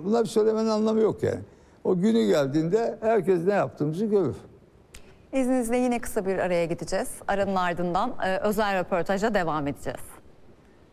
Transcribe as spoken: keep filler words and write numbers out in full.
Bunlar söylemenin anlamı yok yani. O günü geldiğinde herkes ne yaptığımızı görür. İzninizle yine kısa bir araya gideceğiz. Aranın ardından e, özel röportaja devam edeceğiz.